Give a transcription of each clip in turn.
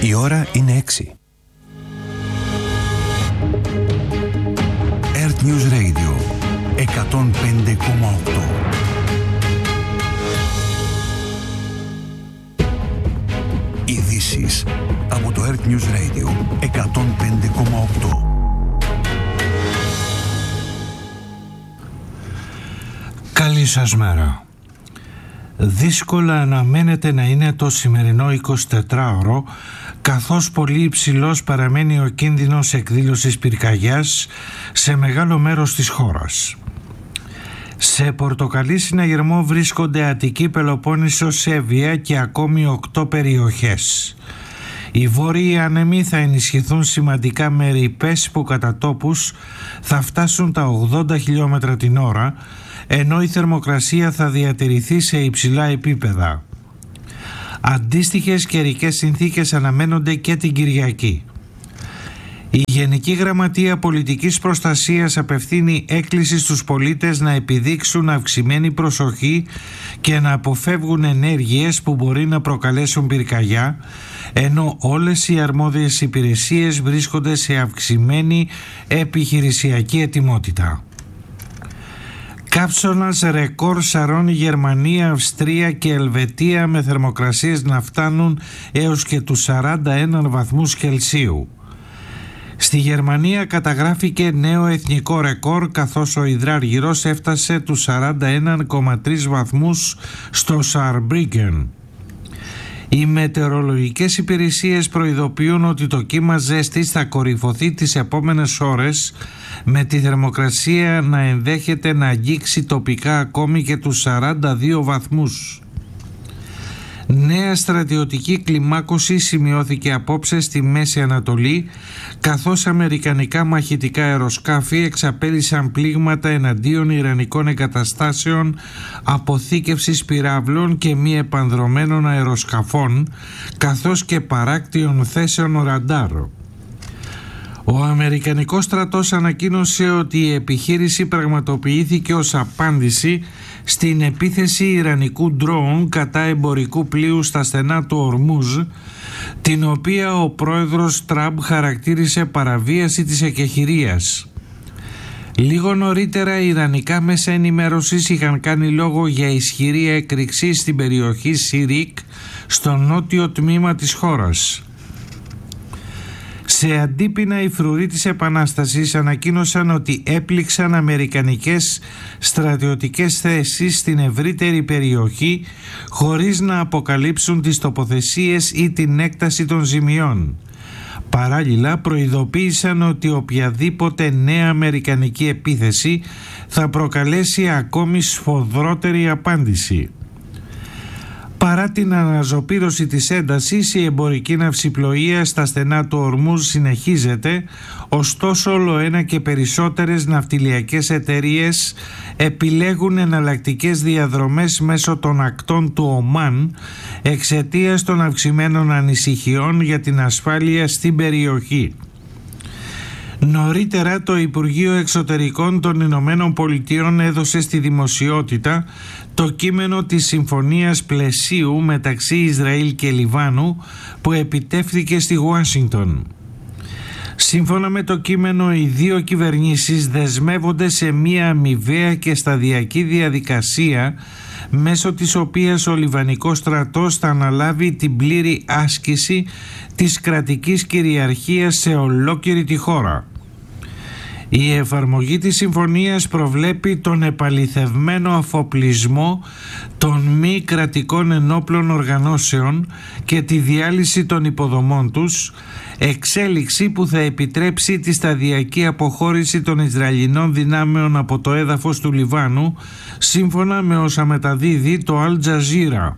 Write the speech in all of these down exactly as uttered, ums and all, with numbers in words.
Η ώρα είναι έξι. Earth News Radio εκατόν πέντε κόμμα οκτώ. Ειδήσεις από το Earth News Radio εκατόν πέντε κόμμα οκτώ. Καλή σας μέρα. Δύσκολα αναμένεται να είναι το σημερινό εικοσιτετράωρο, καθώς πολύ υψηλός παραμένει ο κίνδυνος εκδήλωσης πυρκαγιάς σε μεγάλο μέρος της χώρας. Σε πορτοκαλί συναγερμό βρίσκονται Αττική, Πελοπόννησος, Σέβεια και ακόμη οκτώ περιοχές. Οι βόρειοι άνεμοι θα ενισχυθούν σημαντικά με ρηπές που κατά τόπους θα φτάσουν τα ογδόντα χιλιόμετρα την ώρα, ενώ η θερμοκρασία θα διατηρηθεί σε υψηλά επίπεδα. Αντίστοιχες καιρικές συνθήκες αναμένονται και την Κυριακή. Η Γενική Γραμματεία Πολιτικής Προστασίας απευθύνει έκκληση στους πολίτες να επιδείξουν αυξημένη προσοχή και να αποφεύγουν ενέργειες που μπορεί να προκαλέσουν πυρκαγιά, ενώ όλες οι αρμόδιες υπηρεσίες βρίσκονται σε αυξημένη επιχειρησιακή ετοιμότητα. Καύσωνας ρεκόρ σαρώνει Γερμανία, Αυστρία και Ελβετία με θερμοκρασίες να φτάνουν έως και τους σαράντα ένα βαθμούς Κελσίου. Στη Γερμανία καταγράφηκε νέο εθνικό ρεκόρ, καθώς ο υδράργυρος έφτασε τους σαράντα ένα κόμμα τρία βαθμούς στο Σαρμπρίγκεν. Οι μετεωρολογικές υπηρεσίες προειδοποιούν ότι το κύμα ζέστης θα κορυφωθεί τις επόμενες ώρες, με τη θερμοκρασία να ενδέχεται να αγγίξει τοπικά ακόμη και τους σαράντα δύο βαθμούς. Νέα στρατιωτική κλιμάκωση σημειώθηκε απόψε στη Μέση Ανατολή, καθώς αμερικανικά μαχητικά αεροσκάφη εξαπέλυσαν πλήγματα εναντίον ιρανικών εγκαταστάσεων αποθήκευσης πυράβλων και μη επανδρωμένων αεροσκαφών, καθώς και παράκτιων θέσεων ραντάρ. Ο Αμερικανικός στρατός ανακοίνωσε ότι η επιχείρηση πραγματοποιήθηκε ως απάντηση στην επίθεση ιρανικού ντρόουν κατά εμπορικού πλοίου στα στενά του Ορμούζ, την οποία ο πρόεδρος Τραμπ χαρακτήρισε παραβίαση της εκεχηρίας. Λίγο νωρίτερα οι ιρανικά μέσα ενημέρωσης είχαν κάνει λόγο για ισχυρή έκρηξη στην περιοχή Σιρίκ, στο νότιο τμήμα της χώρας. Σε αντίπεινα, οι φρουροί της Επανάστασης ανακοίνωσαν ότι έπληξαν αμερικανικές στρατιωτικές θέσεις στην ευρύτερη περιοχή χωρίς να αποκαλύψουν τις τοποθεσίες ή την έκταση των ζημιών. Παράλληλα, προειδοποίησαν ότι οποιαδήποτε νέα αμερικανική επίθεση θα προκαλέσει ακόμη σφοδρότερη απάντηση. Παρά την αναζωπήρωση της έντασης, η εμπορική ναυσιπλοεία στα στενά του Ορμούζ συνεχίζεται, ωστόσο όλο ένα και περισσότερες ναυτιλιακές εταιρείες επιλέγουν εναλλακτικές διαδρομές μέσω των ακτών του Ομάν εξαιτίας των αυξημένων ανησυχιών για την ασφάλεια στην περιοχή. Νωρίτερα το Υπουργείο Εξωτερικών των Ηνωμένων Πολιτειών έδωσε στη δημοσιότητα το κείμενο της συμφωνίας πλαισίου μεταξύ Ισραήλ και Λιβάνου που επιτεύχθηκε στη Ουάσιγκτον. Σύμφωνα με το κείμενο, οι δύο κυβερνήσεις δεσμεύονται σε μία αμοιβαία και σταδιακή διαδικασία, μέσω της οποίας ο Λιβανικός στρατός θα αναλάβει την πλήρη άσκηση της κρατικής κυριαρχίας σε ολόκληρη τη χώρα. Η εφαρμογή της συμφωνίας προβλέπει τον επαληθευμένο αφοπλισμό των μη κρατικών ενόπλων οργανώσεων και τη διάλυση των υποδομών τους, εξέλιξη που θα επιτρέψει τη σταδιακή αποχώρηση των Ισραηλινών δυνάμεων από το έδαφος του Λιβάνου, σύμφωνα με όσα μεταδίδει το Al Jazeera.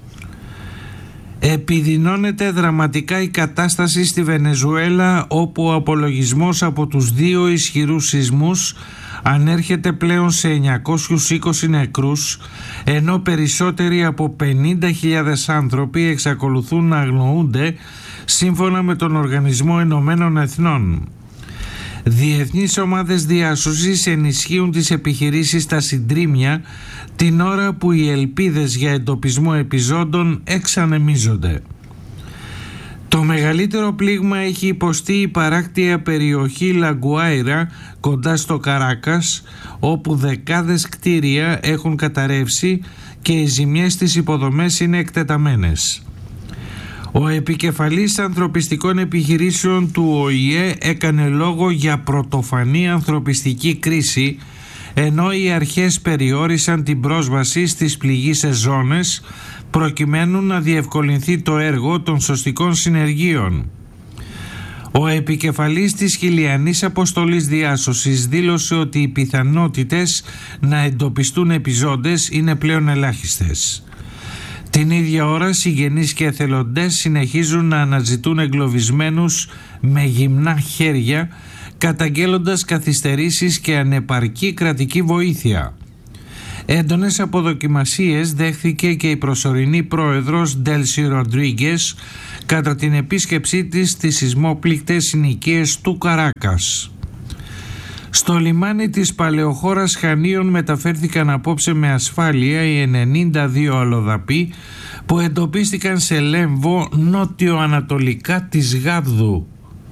Επιδεινώνεται δραματικά η κατάσταση στη Βενεζουέλα, όπου ο απολογισμός από τους δύο ισχυρούς σεισμούς ανέρχεται πλέον σε εννιακόσιους είκοσι νεκρούς, ενώ περισσότεροι από πενήντα χιλιάδες άνθρωποι εξακολουθούν να αγνοούνται, σύμφωνα με τον Οργανισμό Ενωμένων Εθνών. Διεθνείς ομάδες διάσωσης ενισχύουν τις επιχειρήσεις στα συντρίμμια, την ώρα που οι ελπίδες για εντοπισμό επιζώντων εξανεμίζονται. Το μεγαλύτερο πλήγμα έχει υποστεί η παράκτια περιοχή Λαγκουάιρα κοντά στο Καράκας, όπου δεκάδες κτίρια έχουν καταρρεύσει και οι ζημιές στις υποδομές είναι εκτεταμένες. Ο επικεφαλής ανθρωπιστικών επιχειρήσεων του Ο Η Ε έκανε λόγο για πρωτοφανή ανθρωπιστική κρίση, ενώ οι αρχές περιόρισαν την πρόσβαση στις πληγείσες ζώνες προκειμένου να διευκολυνθεί το έργο των σωστικών συνεργείων. Ο επικεφαλής της Χιλιανής Αποστολής Διάσωσης δήλωσε ότι οι πιθανότητες να εντοπιστούν επιζώντες είναι πλέον ελάχιστες. Την ίδια ώρα συγγενείς και εθελοντές συνεχίζουν να αναζητούν εγκλωβισμένους με γυμνά χέρια, καταγγέλλοντας καθυστερήσεις και ανεπαρκή κρατική βοήθεια. Έντονες αποδοκιμασίες δέχθηκε και η προσωρινή πρόεδρος Ντέλσι Ροντρίγκες κατά την επίσκεψή της στις σεισμόπληκτες συνοικίες του Καράκας. Στο λιμάνι της παλαιοχώρας Χανίων μεταφέρθηκαν απόψε με ασφάλεια οι ενενήντα δύο αλλοδαποί που εντοπίστηκαν σε Λέμβο νότιο-ανατολικά της Γάβδου.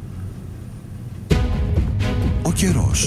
Ο καιρός.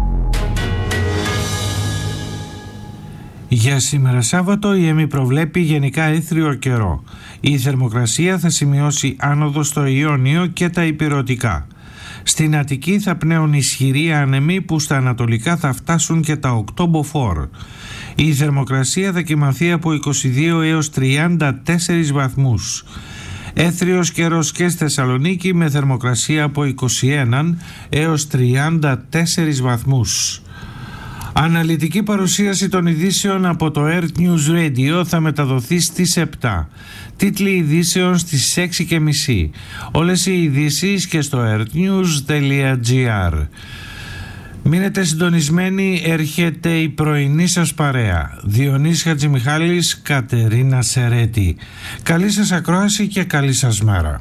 Για σήμερα Σάββατο η ΕΜΗ προβλέπει γενικά αίθριο καιρό. Η θερμοκρασία θα σημειώσει άνοδο στο Ιόνιο και τα Ηπειρωτικά. Στην Αττική θα πνέουν ισχυροί άνεμοι που στα ανατολικά θα φτάσουν και τα οκτώ μποφόρ. Η θερμοκρασία θα κυμανθεί από είκοσι δύο έως τριάντα τέσσερις βαθμούς. Έθριος καιρός και στη Θεσσαλονίκη με θερμοκρασία από είκοσι ένα έως τριάντα τέσσερις βαθμούς. Αναλυτική παρουσίαση των ειδήσεων από το Earth News Radio θα μεταδοθεί στις επτά. Τίτλοι ειδήσεων στις έξι και μισή. Όλες οι ειδήσεις και στο earthnews τελεία gr. Μείνετε συντονισμένοι, έρχεται η πρωινή σας παρέα. Διονύσης Χατζημιχάλης, Κατερίνα Σερέτη. Καλή σας ακρόαση και καλή σας μέρα.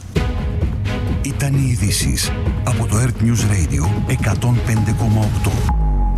Ήταν οι ειδήσεις από το Earth News Radio εκατόν πέντε κόμμα οκτώ.